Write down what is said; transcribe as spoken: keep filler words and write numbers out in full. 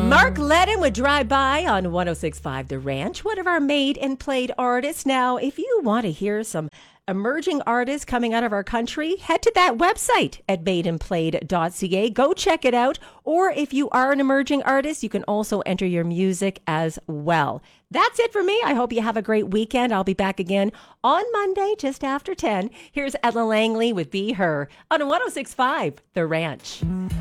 Mark Ledden would drive by on one oh six point five The Ranch, one of our made and played artists. Now, if you want to hear some emerging artists coming out of our country, head to that website at made and played dot c a. Go check it out. Or if you are an emerging artist, you can also enter your music as well. That's it for me. I hope you have a great weekend. I'll be back again on Monday just after ten. Here's Ella Langley with Be Her on one oh six point five The Ranch.